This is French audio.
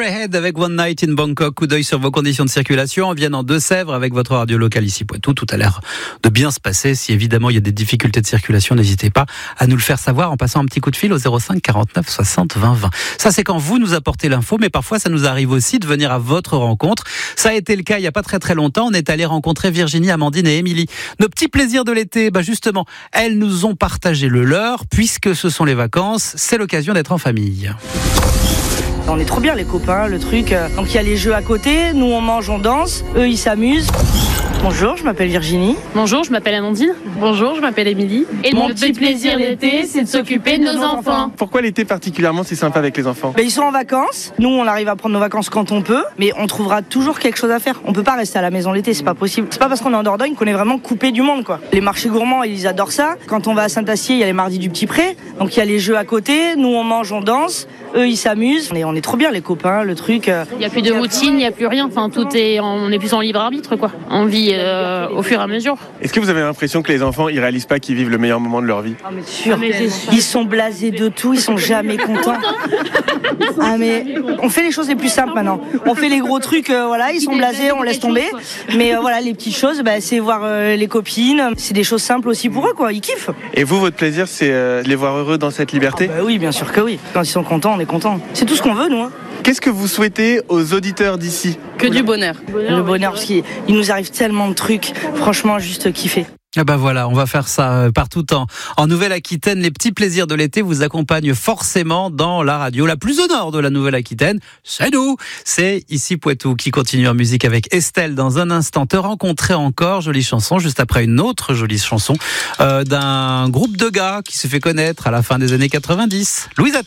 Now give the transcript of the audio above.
Ahead avec One Night in Bangkok. Coup d'œil sur vos conditions de circulation. On vient en Deux-Sèvres avec votre radio locale ici Poitou. Tout a l'air de bien se passer. Si évidemment il y a des difficultés de circulation, n'hésitez pas à nous le faire savoir en passant un petit coup de fil au 05 49 60 20 20. Ça c'est quand vous nous apportez l'info, mais parfois ça nous arrive aussi de venir à votre rencontre. Ça a été le cas il n'y a pas très longtemps. On est allé rencontrer Virginie, Amandine et Émilie. Nos petits plaisirs de l'été, justement, elles nous ont partagé le leur. Puisque ce sont les vacances, c'est l'occasion d'être en famille. On est trop bien les copains, le truc. Donc il y a les jeux à côté, nous on mange, on danse, eux ils s'amusent. Bonjour, je m'appelle Virginie. Bonjour, je m'appelle Amandine. Bonjour, je m'appelle Émilie. Et mon petit plaisir l'été, c'est de s'occuper de nos enfants. Pourquoi l'été particulièrement c'est sympa avec les enfants ? Ils sont en vacances, nous on arrive à prendre nos vacances quand on peut, mais on trouvera toujours quelque chose à faire. On peut pas rester à la maison l'été, c'est pas possible. C'est pas parce qu'on est en Dordogne qu'on est vraiment coupé du monde quoi. Les marchés gourmands, ils adorent ça. Quand on va à Saint-Acier, il y a les mardis du Petit Pré, donc il y a les jeux à côté, nous on mange, on danse, eux ils s'amusent. Et on est trop bien les copains, le truc. Il y a plus de routine, il y a plus rien, enfin on est plus en libre arbitre quoi. On vit au fur et à mesure. Est-ce que vous avez l'impression que les enfants ils réalisent pas qu'ils vivent le meilleur moment de leur vie ? Mais sûr. Ils sont blasés de tout, ils sont jamais contents. Mais on fait les choses les plus simples maintenant. On fait les gros trucs, ils sont blasés, on laisse tomber. Mais les petites choses, c'est voir les copines. C'est des choses simples aussi pour eux, quoi. Ils kiffent. Et vous, votre plaisir, c'est les voir heureux dans cette liberté ? Oui, bien sûr que oui. Quand ils sont contents, on est contents. C'est tout ce qu'on veut, nous. Qu'est-ce que vous souhaitez aux auditeurs d'ici ? Que du bonheur. Le bonheur, parce qu'il nous arrive tellement de trucs. Franchement, juste kiffer. Voilà, on va faire ça partout en Nouvelle-Aquitaine. Les petits plaisirs de l'été vous accompagnent forcément dans la radio la plus au nord de la Nouvelle-Aquitaine. C'est nous, c'est ici Poitou qui continue en musique avec Estelle dans un instant. Te rencontrer encore, jolie chanson, juste après une autre jolie chanson d'un groupe de gars qui se fait connaître à la fin des années 90. Louise